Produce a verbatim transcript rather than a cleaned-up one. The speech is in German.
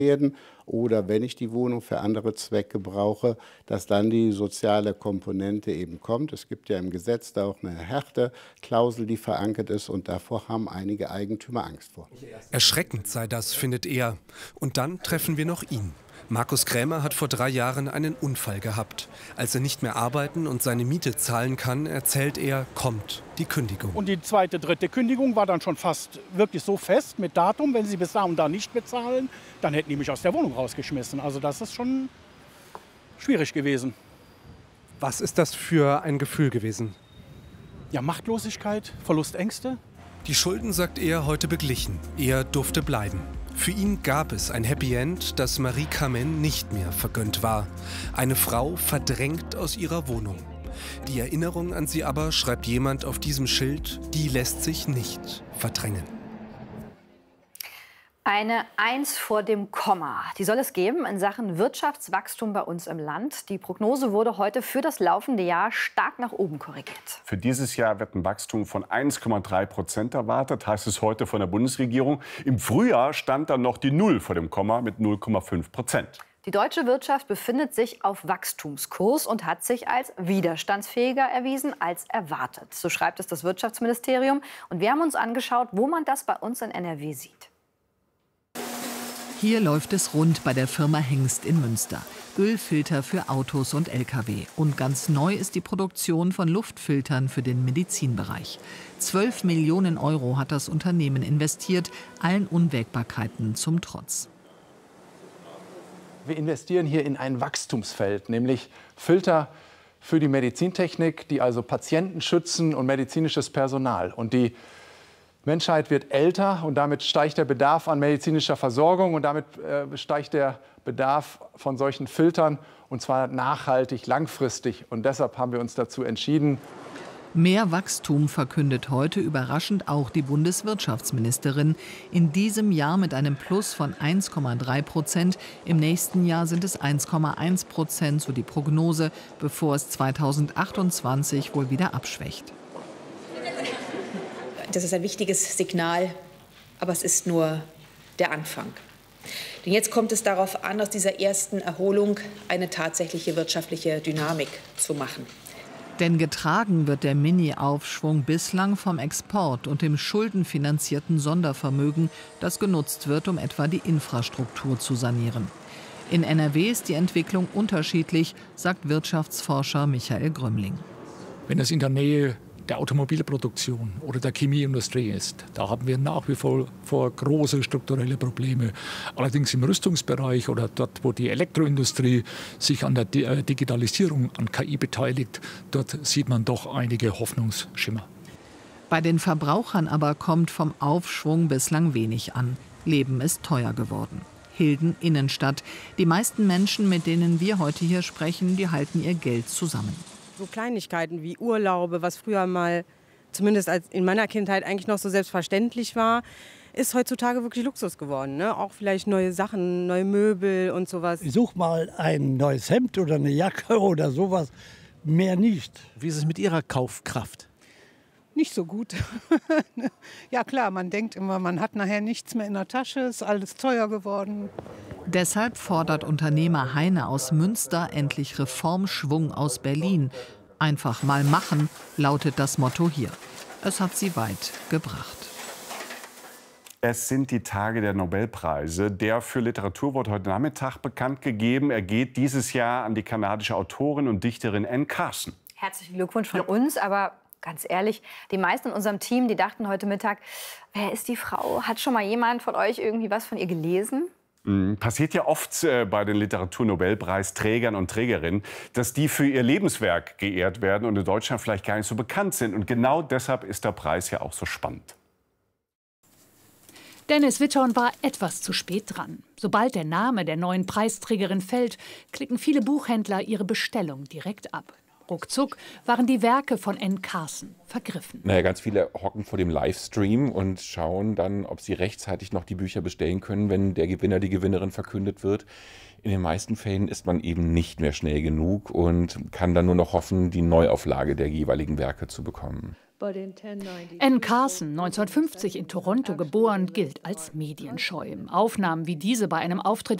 werden oder wenn ich die Wohnung für andere Zwecke brauche, dass dann die soziale Komponente eben kommt. Es gibt ja im Gesetz da auch eine Härteklausel, die verankert ist, und davor haben einige Eigentümer Angst vor. Erschreckend sei das, findet er. Und dann treffen wir noch ihn. Markus Krämer hat vor drei Jahren einen Unfall gehabt. Als er nicht mehr arbeiten und seine Miete zahlen kann, erzählt er, kommt die Kündigung. Und die zweite, dritte Kündigung war dann schon fast wirklich so fest mit Datum. Wenn Sie bis da und da nicht bezahlen, dann hätten die mich aus der Wohnung rausgeschmissen. Also das ist schon schwierig gewesen. Was ist das für ein Gefühl gewesen? Ja, Machtlosigkeit, Verlustängste. Die Schulden, sagt er, heute beglichen. Er durfte bleiben. Für ihn gab es ein Happy End, das Marie Carmen nicht mehr vergönnt war. Eine Frau verdrängt aus ihrer Wohnung. Die Erinnerung an sie aber, schreibt jemand auf diesem Schild, die lässt sich nicht verdrängen. Eine Eins vor dem Komma, die soll es geben in Sachen Wirtschaftswachstum bei uns im Land. Die Prognose wurde heute für das laufende Jahr stark nach oben korrigiert. Für dieses Jahr wird ein Wachstum von eins Komma drei Prozent erwartet, heißt es heute von der Bundesregierung. Im Frühjahr stand dann noch die Null vor dem Komma mit null Komma fünf Prozent. Die deutsche Wirtschaft befindet sich auf Wachstumskurs und hat sich als widerstandsfähiger erwiesen als erwartet. So schreibt es das Wirtschaftsministerium. Und wir haben uns angeschaut, wo man das bei uns in N R W sieht. Hier läuft es rund bei der Firma Hengst in Münster. Ölfilter für Autos und L K W. Und ganz neu ist die Produktion von Luftfiltern für den Medizinbereich. zwölf Millionen Euro hat das Unternehmen investiert, allen Unwägbarkeiten zum Trotz. Wir investieren hier in ein Wachstumsfeld, nämlich Filter für die Medizintechnik, die also Patienten schützen und medizinisches Personal. Und die Menschheit wird älter und damit steigt der Bedarf an medizinischer Versorgung und damit äh, steigt der Bedarf von solchen Filtern, und zwar nachhaltig, langfristig. Und deshalb haben wir uns dazu entschieden. Mehr Wachstum verkündet heute überraschend auch die Bundeswirtschaftsministerin. In diesem Jahr mit einem Plus von eins Komma drei Prozent. Im nächsten Jahr sind es eins Komma eins Prozent, so die Prognose, bevor es zweitausendachtundzwanzig wohl wieder abschwächt. Das ist ein wichtiges Signal, aber es ist nur der Anfang. Denn jetzt kommt es darauf an, aus dieser ersten Erholung eine tatsächliche wirtschaftliche Dynamik zu machen. Denn getragen wird der Mini-Aufschwung bislang vom Export und dem schuldenfinanzierten Sondervermögen, das genutzt wird, um etwa die Infrastruktur zu sanieren. In N R W ist die Entwicklung unterschiedlich, sagt Wirtschaftsforscher Michael Grömmling. Wenn es in der Nähe der Automobilproduktion oder der Chemieindustrie ist, da haben wir nach wie vor, vor große strukturelle Probleme. Allerdings im Rüstungsbereich oder dort, wo die Elektroindustrie sich an der Digitalisierung, an K I beteiligt, dort sieht man doch einige Hoffnungsschimmer. Bei den Verbrauchern aber kommt vom Aufschwung bislang wenig an. Leben ist teuer geworden. Hilden Innenstadt. Die meisten Menschen, mit denen wir heute hier sprechen, die halten ihr Geld zusammen. So Kleinigkeiten wie Urlaube, was früher mal, zumindest als in meiner Kindheit, eigentlich noch so selbstverständlich war, ist heutzutage wirklich Luxus geworden. Ne? Auch vielleicht neue Sachen, neue Möbel und sowas. Ich suche mal ein neues Hemd oder eine Jacke oder sowas, mehr nicht. Wie ist es mit Ihrer Kaufkraft? Nicht so gut. Ja klar, man denkt immer, man hat nachher nichts mehr in der Tasche, ist alles teuer geworden. Deshalb fordert Unternehmer Heine aus Münster endlich Reformschwung aus Berlin. Einfach mal machen, lautet das Motto hier. Es hat sie weit gebracht. Es sind die Tage der Nobelpreise. Der für Literatur wurde heute Nachmittag bekannt gegeben. Er geht dieses Jahr an die kanadische Autorin und Dichterin Anne Carson. Herzlichen Glückwunsch von ja. uns, aber ganz ehrlich, die meisten in unserem Team, die dachten heute Mittag, wer ist die Frau? Hat schon mal jemand von euch irgendwie was von ihr gelesen? Passiert ja oft äh, bei den Literaturnobelpreisträgern und Trägerinnen, dass die für ihr Lebenswerk geehrt werden und in Deutschland vielleicht gar nicht so bekannt sind. Und genau deshalb ist der Preis ja auch so spannend. Dennis Witthorn war etwas zu spät dran. Sobald der Name der neuen Preisträgerin fällt, klicken viele Buchhändler ihre Bestellung direkt ab. Ruckzuck waren die Werke von Anne Carson vergriffen. Naja, ganz viele hocken vor dem Livestream und schauen dann, ob sie rechtzeitig noch die Bücher bestellen können, wenn der Gewinner, die Gewinnerin verkündet wird. In den meisten Fällen ist man eben nicht mehr schnell genug und kann dann nur noch hoffen, die Neuauflage der jeweiligen Werke zu bekommen. Anne Carson, neunzehnhundertfünfzig in Toronto geboren, gilt als medienscheu. Aufnahmen wie diese bei einem Auftritt